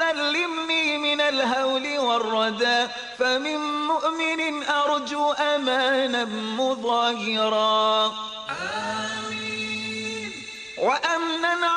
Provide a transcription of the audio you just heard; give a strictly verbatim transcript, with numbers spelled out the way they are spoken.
سلمني من الهول والردى، فمن مؤمن أرجو أمانا مظاهرا.